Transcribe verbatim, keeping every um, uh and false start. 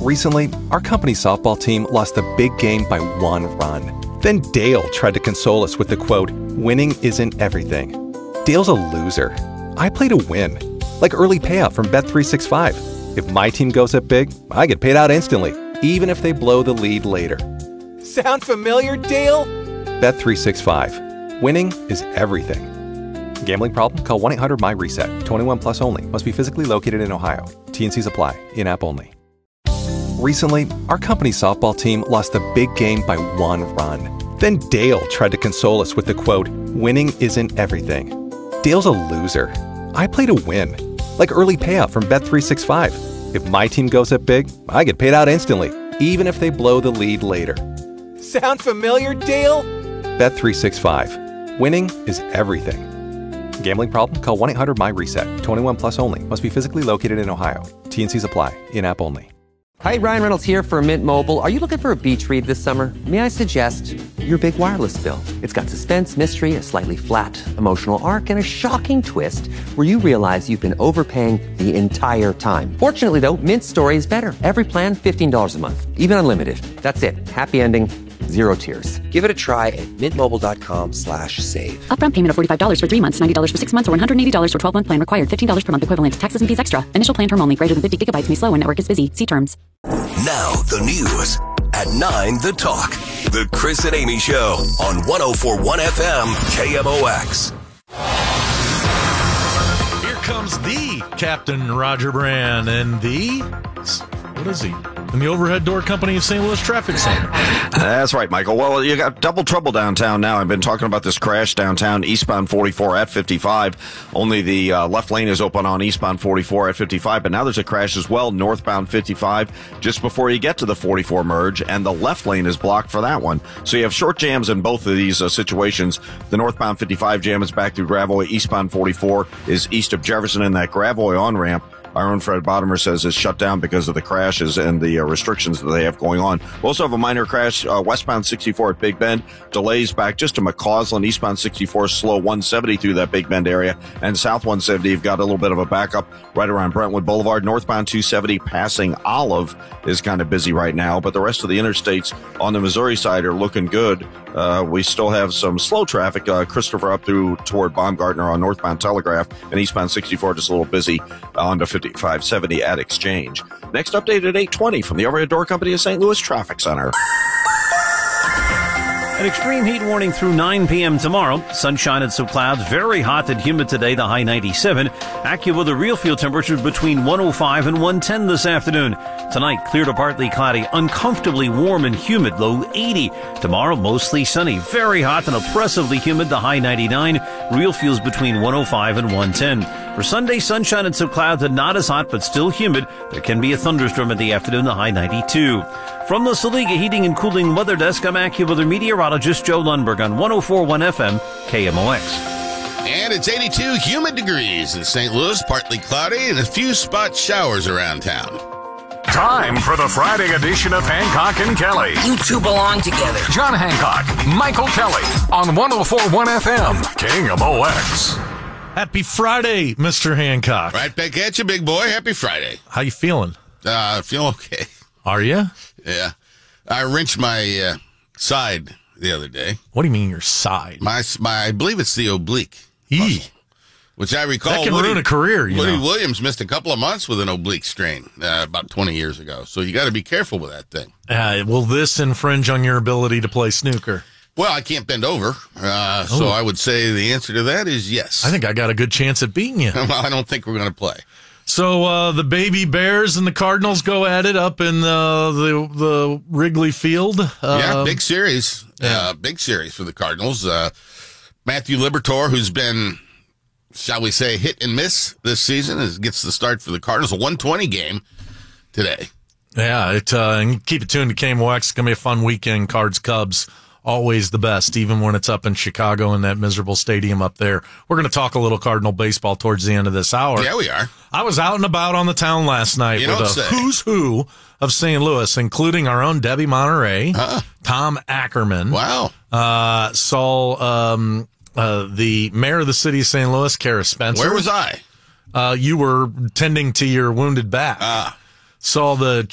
Recently, our company softball team lost a big game by one run. Then Dale tried to console us with the quote, "Winning isn't everything." Dale's a loser. I play to win. Like early payout from Bet three sixty-five. If my team goes up big, I get paid out instantly, even if they blow the lead later. Sound familiar, Dale? Bet three sixty-five. Winning is everything. Gambling problem? Call one eight hundred M Y RESET. twenty-one plus only. Must be physically located in Ohio. T and Cs apply. In-app only. Recently, our company softball team lost a big game by one run. Then Dale tried to console us with the quote, "Winning isn't everything." Dale's a loser. I play to win. Like early payout from Bet three sixty-five. If my team goes up big, I get paid out instantly, even if they blow the lead later. Sound familiar, Dale? Bet three sixty-five. Winning is everything. Gambling problem? Call one eight hundred M Y RESET. twenty-one plus only. Must be physically located in Ohio. T and Cs apply. In-app only. Hi, Ryan Reynolds here for Mint Mobile. Are you looking for a beach read this summer? May I suggest your big wireless bill? It's got suspense, mystery, a slightly flat, emotional arc, and a shocking twist where you realize you've been overpaying the entire time. Fortunately, though, Mint's story is better. Every plan, fifteen dollars a month. Even unlimited. That's it. Happy ending. Zero tears. Give it a try at mintmobile.com slash save. Upfront payment of forty-five dollars for three months, ninety dollars for six months, or one hundred eighty dollars for twelve-month plan required. fifteen dollars per month equivalent. Taxes and fees extra. Initial plan term only. Greater than fifty gigabytes may slow when network is busy. See terms. Now the news. At nine, The Talk. The Chris and Amy Show on one oh four point one F M K M O X. Here comes the Captain Roger Brand and the... What is he? In the Overhead Door Company of Saint Louis Traffic Center. That's right, Michael. Well, you got double trouble downtown now. I've been talking about this crash downtown, eastbound forty-four at fifty-five. Only the uh, left lane is open on eastbound forty-four at fifty-five, but now there's a crash as well, northbound fifty-five, just before you get to the forty-four merge, and the left lane is blocked for that one. So you have short jams in both of these uh, situations. The northbound fifty-five jam is back through Gravois. Eastbound forty-four is east of Jefferson, and that Gravois on-ramp, our own Fred Bottomer says, is shut down because of the crashes and the uh, restrictions that they have going on. We also have a minor crash, uh, westbound sixty-four at Big Bend. Delays back just to McCausland. Eastbound sixty-four slow one seventy through that Big Bend area. And south one seventy, you've got a little bit of a backup right around Brentwood Boulevard. Northbound two seventy passing Olive is kind of busy right now. But the rest of the interstates on the Missouri side are looking good. Uh, we still have some slow traffic. Uh, Christopher up through toward Baumgartner on northbound Telegraph, and eastbound sixty-four just a little busy on to fifty-five seventy at Exchange. Next update at eight twenty from the Overhead Door Company of Saint Louis Traffic Center. An extreme heat warning through nine p.m. tomorrow. Sunshine and some clouds. Very hot and humid today, the high ninety-seven. AccuWeather real field temperatures between one oh five and one ten this afternoon. Tonight, clear to partly cloudy, uncomfortably warm and humid, low eighty. Tomorrow, mostly sunny. Very hot and oppressively humid, the high ninety-nine. Real feels between one oh five and one ten. For Sunday, sunshine and some clouds and not as hot, but still humid. There can be a thunderstorm in the afternoon, the high ninety-two. From the Saliga Heating and Cooling Weather Desk, I'm AccuWeather meteorologist Joe Lundberg on one oh four point one F M K M O X. And it's eighty-two humid degrees in Saint Louis, partly cloudy, and a few spot showers around town. Time for the Friday edition of Hancock and Kelly. You two belong together. John Hancock, Michael Kelly on one oh four point one F M K M O X. Happy Friday, Mister Hancock. Right back at you, big boy. Happy Friday. How you feeling? Uh, I feel okay. Are you? Yeah. I wrenched my uh, side the other day. What do you mean your side? My, my, I believe it's the oblique. E. Muscle, which I recall. That can Woody, ruin a career, you Woody know. Williams missed a couple of months with an oblique strain uh, about twenty years ago. So you got to be careful with that thing. Uh, will this infringe on your ability to play snooker? Well, I can't bend over, uh, so Oh. I would say the answer to that is yes. I think I got a good chance at beating you. Well, I don't think we're going to play. So uh, the baby Bears and the Cardinals go at it up in uh, the the Wrigley Field. Uh, yeah, big series. yeah. Uh, big series for the Cardinals. Uh, Matthew Liberatore, who's been, shall we say, hit and miss this season, is, gets the start for the Cardinals. A one twenty game today. Yeah, it uh, and keep it tuned to K M O X. It's going to be a fun weekend. Cards, Cubs. Always the best, even when it's up in Chicago in that miserable stadium up there. We're going to talk a little Cardinal baseball towards the end of this hour. Yeah, we are. I was out and about on the town last night You with don't a say. who's who of Saint Louis, including our own Debbie Monterey, Uh-uh. Tom Ackerman. Wow. Uh, saw um, uh, the mayor of the city of Saint Louis, Kara Spencer. Where was I? Uh, you were tending to your wounded back. Ah. Saw the